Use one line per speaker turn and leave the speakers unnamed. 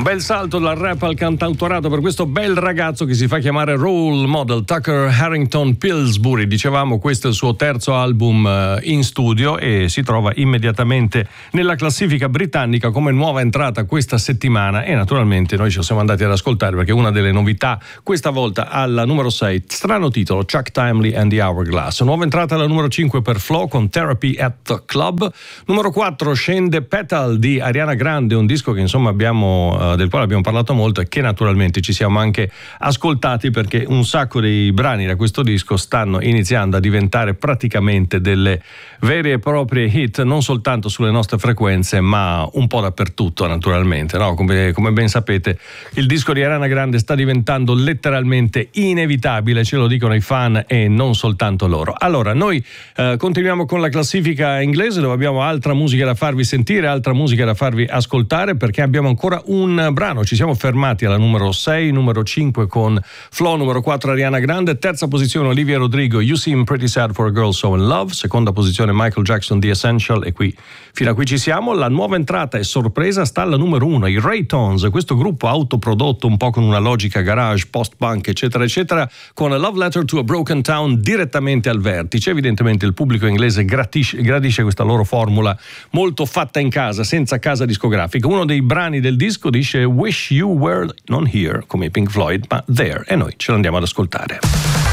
bel salto dal rap al cantautorato per questo bel ragazzo che si fa chiamare Role Model, Tucker Harrington Pillsbury. Dicevamo, questo è il suo terzo album in studio e si trova immediatamente nella classifica britannica come nuova entrata questa settimana, e naturalmente noi ci siamo andati ad ascoltare perché una delle novità questa volta alla numero 6, strano titolo, Chuck Timely and the Hourglass. Nuova entrata alla numero 5 per Flo con Therapy at the Club. Numero 4 scende Petal di Ariana Grande, un disco che insomma del quale abbiamo parlato molto e che naturalmente ci siamo anche ascoltati, perché un sacco dei brani da questo disco stanno iniziando a diventare praticamente delle vere e proprie hit, non soltanto sulle nostre frequenze ma un po' dappertutto naturalmente, no? Come ben sapete il disco di Ariana Grande sta diventando letteralmente inevitabile, ce lo dicono i fan e non soltanto loro. Allora noi continuiamo con la classifica inglese, dove abbiamo altra musica da farvi sentire, altra musica da farvi ascoltare, perché abbiamo ancora un brano. Ci siamo fermati alla numero 6, numero 5 con Flo, numero 4 Ariana Grande, terza posizione Olivia Rodrigo, You Seem Pretty Sad for a Girl So in Love, seconda posizione Michael Jackson, The Essential, e qui fino a qui ci siamo. La nuova entrata e sorpresa sta alla numero 1, i Raytones, questo gruppo autoprodotto un po' con una logica garage, post-punk eccetera eccetera, con a Love Letter to a Broken Town direttamente al vertice. Evidentemente il pubblico inglese gradisce questa loro formula molto fatta in casa, senza casa discografica. Uno dei brani del disco dice Wish You Were non here come Pink Floyd, ma there, e noi ce l'andiamo ad ascoltare.